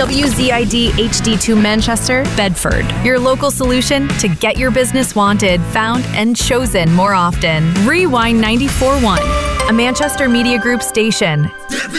WZID HD2 Manchester, Bedford. Your local solution to get your business wanted, found, and chosen more often. Rewind 94.1, a Manchester Media Group station.